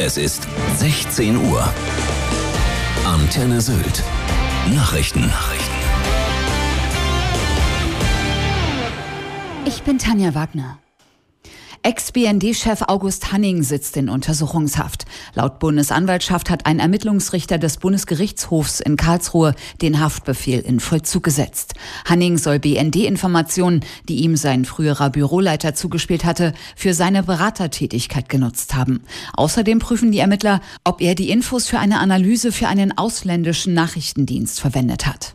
Es ist 16 Uhr. Antenne Sylt. Nachrichten. Ich bin Tanja Wagner. Ex-BND-Chef August Hanning sitzt in Untersuchungshaft. Laut Bundesanwaltschaft hat ein Ermittlungsrichter des Bundesgerichtshofs in Karlsruhe den Haftbefehl in Vollzug gesetzt. Hanning soll BND-Informationen, die ihm sein früherer Büroleiter zugespielt hatte, für seine Beratertätigkeit genutzt haben. Außerdem prüfen die Ermittler, ob er die Infos für eine Analyse für einen ausländischen Nachrichtendienst verwendet hat.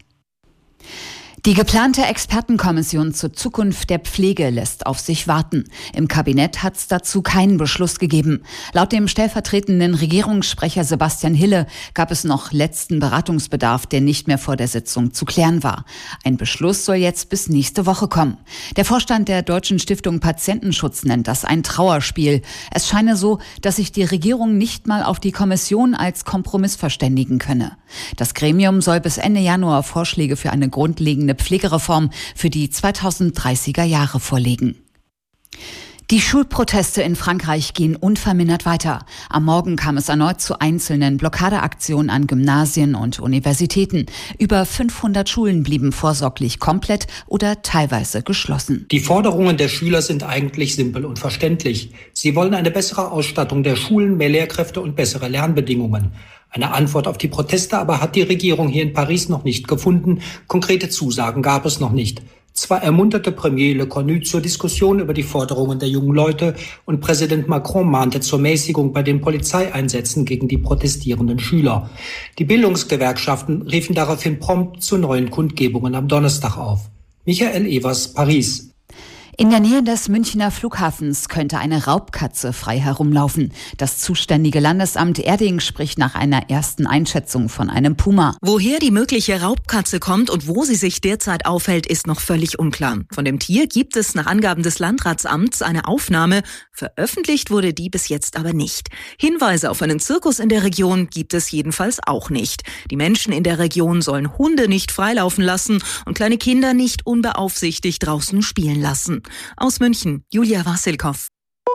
Die geplante Expertenkommission zur Zukunft der Pflege lässt auf sich warten. Im Kabinett hat es dazu keinen Beschluss gegeben. Laut dem stellvertretenden Regierungssprecher Sebastian Hille gab es noch letzten Beratungsbedarf, der nicht mehr vor der Sitzung zu klären war. Ein Beschluss soll jetzt bis nächste Woche kommen. Der Vorstand der Deutschen Stiftung Patientenschutz nennt das ein Trauerspiel. Es scheine so, dass sich die Regierung nicht mal auf die Kommission als Kompromiss verständigen könne. Das Gremium soll bis Ende Januar Vorschläge für eine grundlegende Pflegereform für die 2030er Jahre vorlegen. Die Schulproteste in Frankreich gehen unvermindert weiter. Am Morgen kam es erneut zu einzelnen Blockadeaktionen an Gymnasien und Universitäten. Über 500 Schulen blieben vorsorglich komplett oder teilweise geschlossen. Die Forderungen der Schüler sind eigentlich simpel und verständlich. Sie wollen eine bessere Ausstattung der Schulen, mehr Lehrkräfte und bessere Lernbedingungen. Eine Antwort auf die Proteste aber hat die Regierung hier in Paris noch nicht gefunden. Konkrete Zusagen gab es noch nicht. Zwar ermunterte Premier Le Cornu zur Diskussion über die Forderungen der jungen Leute und Präsident Macron mahnte zur Mäßigung bei den Polizeieinsätzen gegen die protestierenden Schüler. Die Bildungsgewerkschaften riefen daraufhin prompt zu neuen Kundgebungen am Donnerstag auf. Michael Evers, Paris. In der Nähe des Münchner Flughafens könnte eine Raubkatze frei herumlaufen. Das zuständige Landesamt Erding spricht nach einer ersten Einschätzung von einem Puma. Woher die mögliche Raubkatze kommt und wo sie sich derzeit aufhält, ist noch völlig unklar. Von dem Tier gibt es nach Angaben des Landratsamts eine Aufnahme. Veröffentlicht wurde die bis jetzt aber nicht. Hinweise auf einen Zirkus in der Region gibt es jedenfalls auch nicht. Die Menschen in der Region sollen Hunde nicht freilaufen lassen und kleine Kinder nicht unbeaufsichtigt draußen spielen lassen. Aus München, Julia Wassilkow.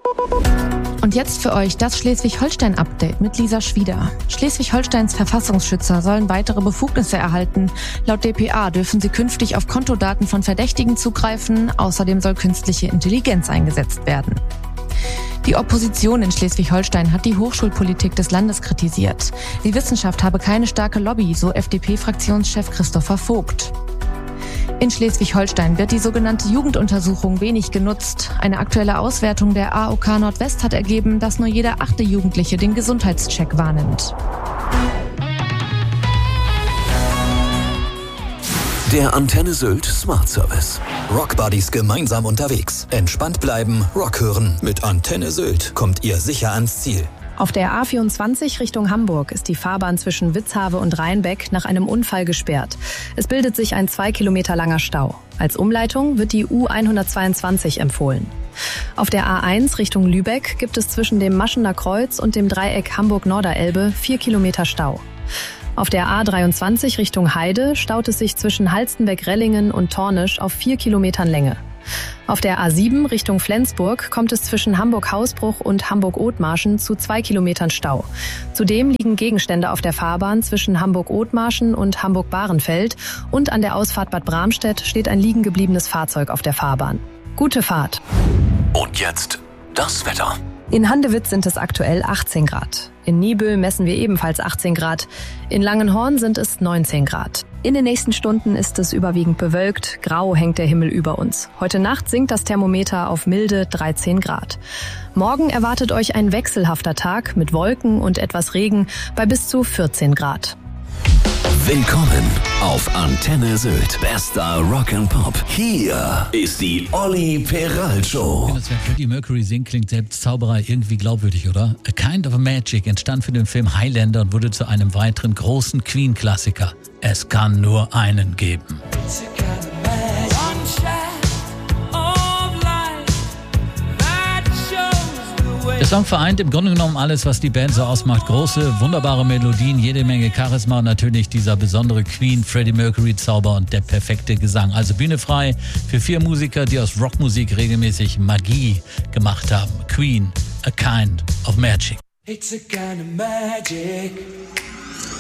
Und jetzt für euch das Schleswig-Holstein-Update mit Lisa Schwieder. Schleswig-Holsteins Verfassungsschützer sollen weitere Befugnisse erhalten. Laut dpa dürfen sie künftig auf Kontodaten von Verdächtigen zugreifen. Außerdem soll künstliche Intelligenz eingesetzt werden. Die Opposition in Schleswig-Holstein hat die Hochschulpolitik des Landes kritisiert. Die Wissenschaft habe keine starke Lobby, so FDP-Fraktionschef Christopher Vogt. In Schleswig-Holstein wird die sogenannte Jugenduntersuchung wenig genutzt. Eine aktuelle Auswertung der AOK Nordwest hat ergeben, dass nur jeder 8. Jugendliche den Gesundheitscheck wahrnimmt. Der Antenne Sylt Smart Service. Rockbuddies gemeinsam unterwegs. Entspannt bleiben, Rock hören. Mit Antenne Sylt kommt ihr sicher ans Ziel. Auf der A24 Richtung Hamburg ist die Fahrbahn zwischen Witzhave und Rheinbeck nach einem Unfall gesperrt. Es bildet sich ein 2 Kilometer langer Stau. Als Umleitung wird die U122 empfohlen. Auf der A1 Richtung Lübeck gibt es zwischen dem Maschener Kreuz und dem Dreieck Hamburg-Norderelbe 4 Kilometer Stau. Auf der A23 Richtung Heide staut es sich zwischen Halstenbeck-Rellingen und Tornisch auf 4 Kilometern Länge. Auf der A7 Richtung Flensburg kommt es zwischen Hamburg-Hausbruch und Hamburg-Othmarschen zu 2 Kilometern Stau. Zudem liegen Gegenstände auf der Fahrbahn zwischen Hamburg-Othmarschen und Hamburg-Bahrenfeld und an der Ausfahrt Bad Bramstedt steht ein liegen gebliebenes Fahrzeug auf der Fahrbahn. Gute Fahrt. Und jetzt das Wetter. In Handewitz sind es aktuell 18 Grad. In Niebüll messen wir ebenfalls 18 Grad. In Langenhorn sind es 19 Grad. In den nächsten Stunden ist es überwiegend bewölkt. Grau hängt der Himmel über uns. Heute Nacht sinkt das Thermometer auf milde 13 Grad. Morgen erwartet euch ein wechselhafter Tag mit Wolken und etwas Regen bei bis zu 14 Grad. Willkommen auf Antenne Sylt. Bester Rock and Pop. Hier ist die Olli Peral Show. Das, wenn Freddie Mercury singt, klingt selbst Zauberei irgendwie glaubwürdig, oder? A Kind of Magic entstand für den Film Highlander und wurde zu einem weiteren großen Queen-Klassiker. Es kann nur einen geben. Der Song vereint im Grunde genommen alles, was die Band so ausmacht. Große, wunderbare Melodien, jede Menge Charisma und natürlich dieser besondere Queen, Freddie Mercury Zauber und der perfekte Gesang. Also Bühne frei für 4 Musiker, die aus Rockmusik regelmäßig Magie gemacht haben. Queen, A Kind of Magic. It's a kind of magic.